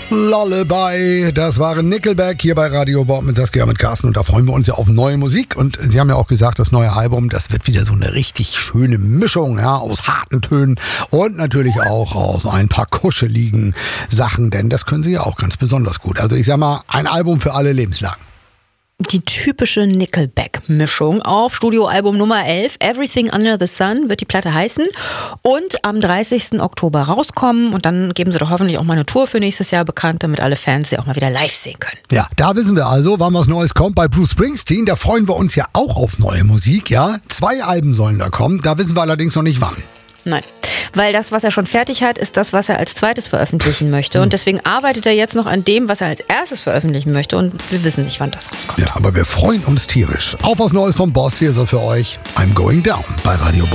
Lullaby, das waren Nickelback hier bei Radio Bob mit Saskia und mit Carsten und da freuen wir uns ja auf neue Musik und Sie haben ja auch gesagt, das neue Album, das wird wieder so eine richtig schöne Mischung, ja, aus harten Tönen und natürlich auch aus ein paar kuscheligen Sachen, denn das können Sie ja auch ganz besonders gut. Also ich sag mal, ein Album für alle Lebenslagen. Die typische Nickelback-Mischung auf Studioalbum Nummer 11, Everything Under the Sun wird die Platte heißen und am 30. Oktober rauskommen und dann geben sie doch hoffentlich auch mal eine Tour für nächstes Jahr bekannt, damit alle Fans sie auch mal wieder live sehen können. Ja, da wissen wir also, wann was Neues kommt bei Bruce Springsteen, da freuen wir uns ja auch auf neue Musik, ja. 2 Alben sollen da kommen, da wissen wir allerdings noch nicht wann. Nein, weil das, was er schon fertig hat, ist das, was er als zweites veröffentlichen möchte. Und deswegen arbeitet er jetzt noch an dem, was er als erstes veröffentlichen möchte. Und wir wissen nicht, wann das rauskommt. Ja, aber wir freuen uns tierisch. Auf was Neues vom Boss, hier ist er für euch. I'm Going Down bei Radio Bob.